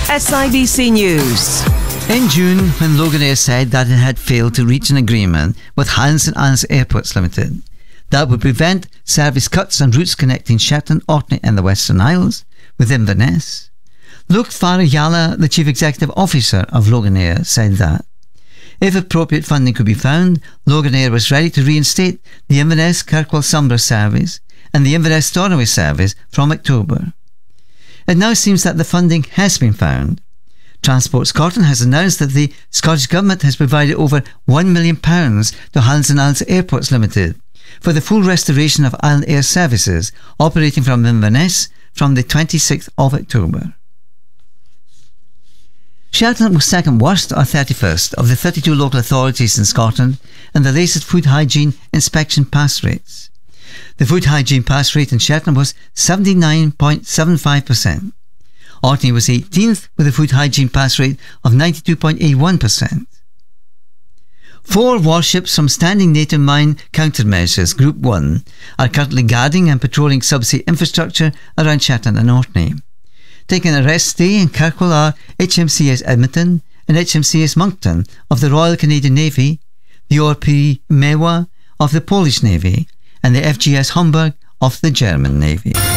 SIBC News. In June, when Loganair said that it had failed to reach an agreement with Highlands and Islands Airports Limited that would prevent service cuts on routes connecting Shetland, Orkney and the Western Isles with Inverness, Luke Farayala, the Chief Executive Officer of Loganair, said that if appropriate funding could be found, Loganair was ready to reinstate the Inverness Kirkwall Sombra service and the Inverness Stornoway service from October. It now seems that the funding has been found. Transport Scotland has announced that the Scottish Government has provided over £1 million to Highlands and Islands Airports Limited for the full restoration of island air services operating from Inverness from the 26th of October. Shetland was second worst or 31st of the 32 local authorities in Scotland in the latest food hygiene inspection pass rates. The food hygiene pass rate in Shetland was 79.75%. Orkney was 18th with a food hygiene pass rate of 92.81%. 4 warships from Standing Native Mine Countermeasures Group 1 are currently guarding and patrolling subsea infrastructure around Shetland and Orkney. Taking a rest stay in Kirkwall are HMCS Edmonton and HMCS Moncton of the Royal Canadian Navy, the ORP Mewa of the Polish Navy, and the FGS Homburg of the German Navy.